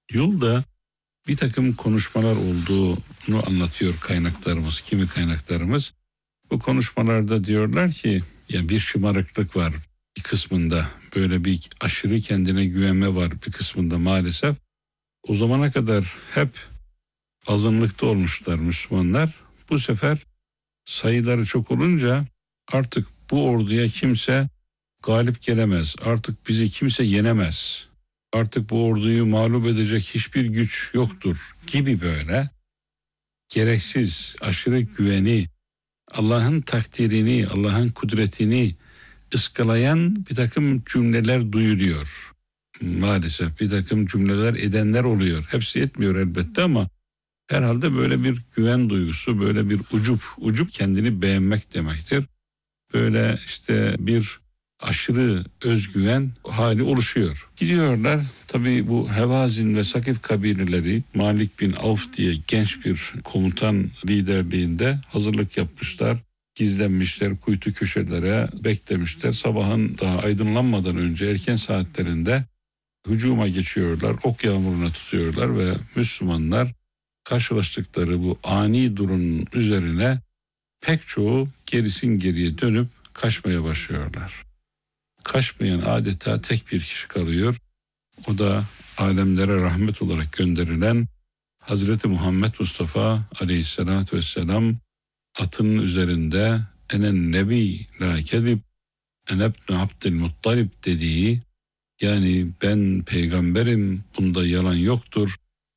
Yolda bir takım konuşmalar olduğunu anlatıyor kaynaklarımız, kimi kaynaklarımız. Bu konuşmalarda diyorlar ki ya bir şımarıklık var bir kısmında, böyle bir aşırı kendine güvenme var bir kısmında maalesef. O zamana kadar hep azınlıkta olmuşlar Müslümanlar. Bu sefer sayıları çok olunca artık bu orduya kimse galip gelemez. Artık bizi kimse yenemez. Artık bu orduyu mağlup edecek hiçbir güç yoktur gibi böyle gereksiz, aşırı güveni, Allah'ın takdirini, Allah'ın kudretini ıskalayan bir takım cümleler duyuluyor. Maalesef bir takım cümleler edenler oluyor. Hepsi etmiyor elbette ama herhalde böyle bir güven duygusu, böyle bir ucup kendini beğenmek demektir. Böyle işte bir aşırı özgüven hali oluşuyor. Gidiyorlar tabii bu Hevazin ve Sakif kabileleri Malik bin Avf diye genç bir komutan liderliğinde hazırlık yapmışlar. Gizlenmişler kuytu köşelere, beklemişler. Sabahın daha aydınlanmadan önce erken saatlerinde hücuma geçiyorlar. Ok yağmuruna tutuyorlar ve Müslümanlar karşılaştıkları bu ani durumun üzerine pek çoğu gerisin geriye dönüp kaçmaya başlıyorlar. Kaçmayan adeta tek bir kişi kalıyor. O da alemlere rahmet olarak gönderilen Hazreti Muhammed Mustafa Aleyhisselatü Vesselam atının üzerinde enen nebi la kezib enebnu Abdülmuttalib dediği, yani ben peygamberim, bunda yalan yoktur,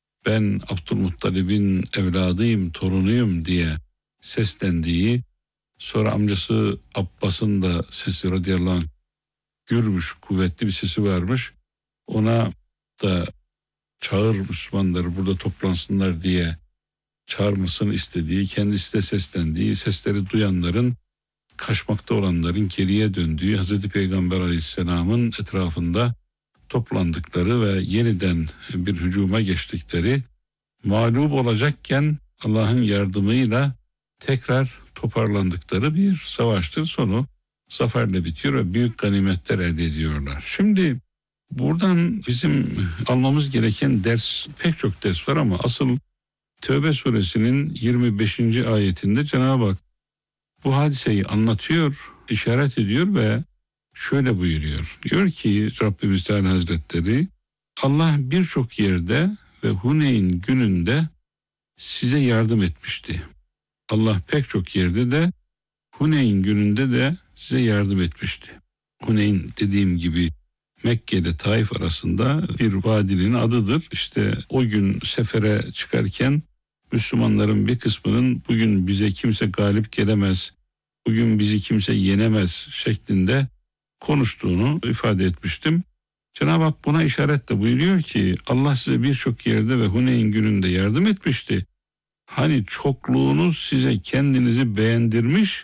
ben Abdülmuttalib'in evladıyım, torunuyum diye seslendiği, sonra amcası Abbas'ın da sesi radıyallahu anh gürmüş, kuvvetli bir sesi varmış. Ona da çağır Müslümanları burada toplansınlar diye çağırmasını istediği, kendisi de seslendiği, sesleri duyanların, kaçmakta olanların geriye döndüğü, Hazreti Peygamber Aleyhisselam'ın etrafında toplandıkları ve yeniden bir hücuma geçtikleri, mağlup olacakken Allah'ın yardımıyla tekrar toparlandıkları bir savaştır. Sonu zaferle bitiyor ve büyük ganimetler elde ediyorlar. Şimdi buradan bizim almamız gereken ders, pek çok ders var ama asıl Tevbe suresinin 25. ayetinde Cenab-ı Hak bu hadiseyi anlatıyor, işaret ediyor ve şöyle buyuruyor. Diyor ki Rabbimiz Teala Hazretleri, Allah birçok yerde ve Huneyn gününde size yardım etmişti. Allah pek çok yerde de Huneyn gününde de size yardım etmişti. Huneyn dediğim gibi Mekke ile Taif arasında bir vadinin adıdır. İşte o gün sefere çıkarken Müslümanların bir kısmının bugün bize kimse galip gelemez, bugün bizi kimse yenemez şeklinde konuştuğunu ifade etmiştim. Cenab-ı Hak buna işaretle buyuruyor ki Allah size birçok yerde ve Huneyn gününde yardım etmişti. Hani çokluğunuz size kendinizi beğendirmiş,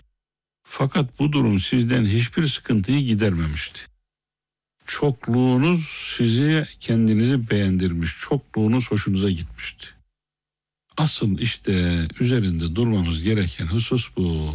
fakat bu durum sizden hiçbir sıkıntıyı gidermemişti. Çokluğunuz sizi kendinizi beğendirmiş, çokluğunuz hoşunuza gitmişti. Asıl işte üzerinde durmamız gereken husus bu.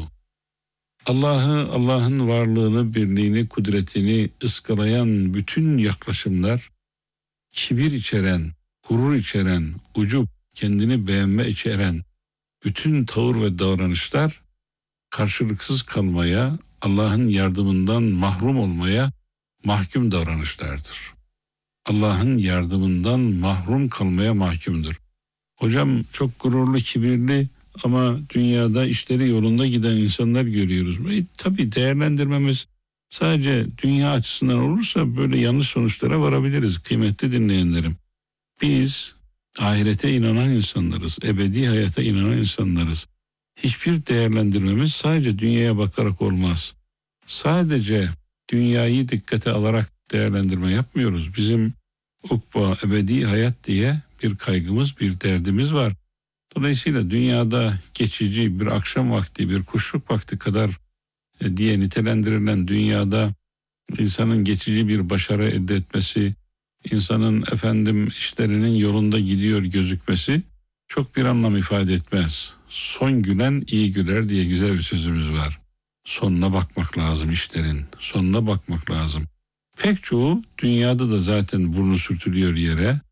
Allah'ın varlığını, birliğini, kudretini ıskalayan bütün yaklaşımlar, kibir içeren, gurur içeren, ucup, kendini beğenme içeren bütün tavır ve davranışlar karşılıksız kalmaya, Allah'ın yardımından mahrum olmaya mahkum davranışlardır. Allah'ın yardımından mahrum kalmaya mahkumdur. Hocam çok gururlu, kibirli ama dünyada işleri yolunda giden insanlar görüyoruz. Tabii değerlendirmemiz sadece dünya açısından olursa böyle yanlış sonuçlara varabiliriz kıymetli dinleyenlerim. Biz ahirete inanan insanlarız, ebedi hayata inanan insanlarız. Hiçbir değerlendirmemiz sadece dünyaya bakarak olmaz. Sadece dünyayı dikkate alarak değerlendirme yapmıyoruz. Bizim ukba, ebedi hayat diye bir kaygımız, bir derdimiz var. Dolayısıyla dünyada geçici bir akşam vakti, bir kuşluk vakti kadar diye nitelendirilen dünyada insanın geçici bir başarı elde etmesi, insanın işlerinin yolunda gidiyor gözükmesi çok bir anlam ifade etmez. Son gülen iyi güler diye güzel bir sözümüz var. Sonuna bakmak lazım işlerin, sonuna bakmak lazım. Pek çoğu dünyada da zaten burnu sürtülüyor yere.